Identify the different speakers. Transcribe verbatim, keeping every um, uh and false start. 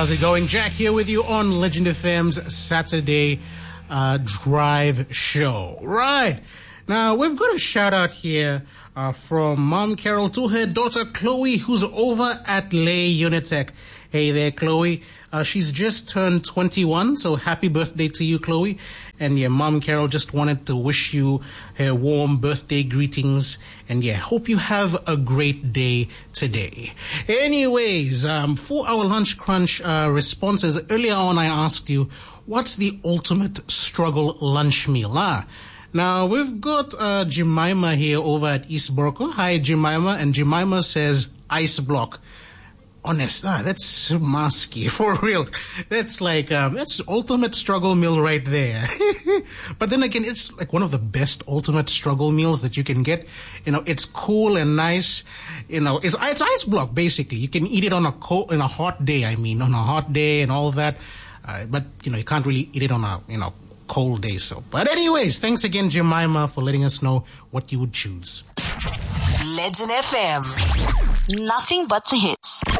Speaker 1: how's it going? Jack here with you on Legend F M's Saturday uh, Drive Show. Right. Now, we've got a shout out here uh, from Mom Carol to her daughter Chloe, who's over at Lay Unitech. Hey there, Chloe. Uh, she's just turned twenty-one, so happy birthday to you, Chloe. And yeah, Mom Carol just wanted to wish you her warm birthday greetings. And yeah, hope you have a great day today. Anyways, um, for our lunch crunch uh, responses, earlier on I asked you, what's the ultimate struggle lunch meal? Ah, now we've got uh, Jemima here over at East Boroko. Hi, Jemima. And Jemima says ice block. Honest, ah, that's masky, for real. That's like, um, that's ultimate struggle meal right there. But then again, it's like one of the best ultimate struggle meals that you can get. You know, it's cool and nice. You know, it's, it's ice block, basically. You can eat it on a cold, in a hot day, I mean, on a hot day and all that. Uh, but, you know, you can't really eat it on a, you know, cold day, so. But anyways, thanks again, Jemima, for letting us know what you would choose.
Speaker 2: Legend F M. Nothing but the hits.